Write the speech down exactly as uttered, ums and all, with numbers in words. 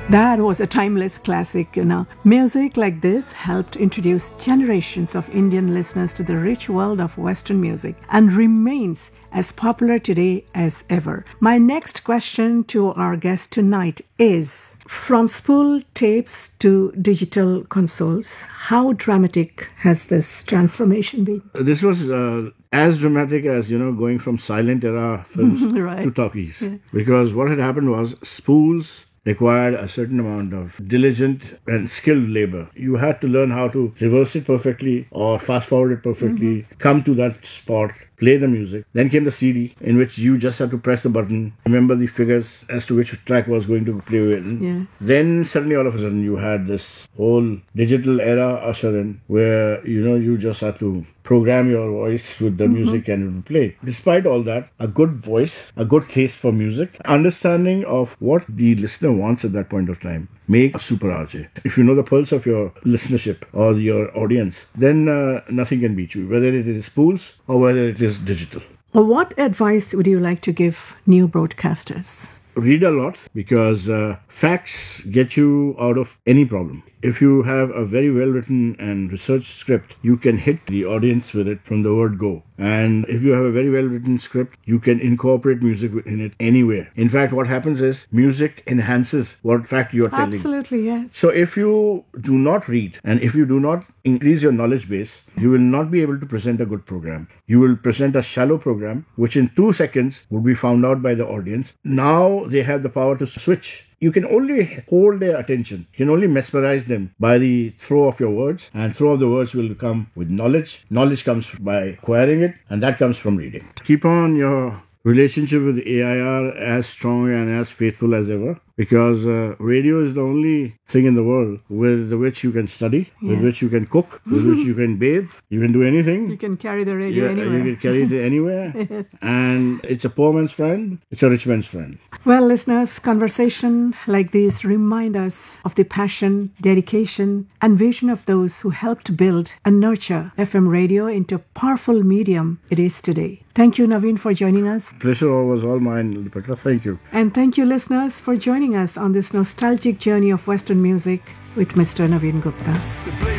That was a timeless classic, you know. Music like this helped introduce generations of Indian listeners to the rich world of Western music and remains as popular today as ever. My next question to our guest tonight is, from spool tapes to digital consoles, how dramatic has this transformation been? This was uh, as dramatic as, you know, going from silent era films right. to talkies. Yeah. Because what had happened was spools required a certain amount of diligent and skilled labor. You had to learn how to reverse it perfectly or fast forward it perfectly, mm-hmm. come to that spot, play the music. Then came the C D, in which you just had to press the button, remember the figures as to which track was going to play in. Yeah. Then suddenly all of a sudden you had this whole digital era usher in, where, you know, you just had to program your voice with the mm-hmm. music and it would play. Despite all that, a good voice, a good taste for music, understanding of what the listener wants at that point of time, make a super R J. If you know the pulse of your listenership or your audience, then uh, nothing can beat you, whether it is spools or whether it is digital. What advice would you like to give new broadcasters? Read a lot, because uh, facts get you out of any problem. If you have a very well written and researched script, you can hit the audience with it from the word go. And if you have a very well written script, you can incorporate music in it anywhere. In fact, what happens is music enhances what fact you're telling. Absolutely, yes. So if you do not read and if you do not increase your knowledge base, you will not be able to present a good program. You will present a shallow program, which in two seconds would be found out by the audience. Now they have the power to switch. You can only hold their attention. You can only mesmerize them by the throw of your words, and throw of the words will come with knowledge. Knowledge comes by acquiring it, and that comes from reading. Keep on your relationship with A I R as strong and as faithful as ever, because uh, radio is the only thing in the world with which you can study, yeah. with which you can cook, with which you can bathe, you can do anything. You can carry the radio yeah, anywhere. You can carry it anywhere. Yes. And it's a poor man's friend, it's a rich man's friend. Well, listeners, conversation like these remind us of the passion, dedication, and vision of those who helped build and nurture F M radio into a powerful medium it is today. Thank you, Naveen, for joining us. Pleasure was all mine, Lipatra. Thank you. And thank you, listeners, for joining us on this nostalgic journey of Western music with Mister Naveen Gupta.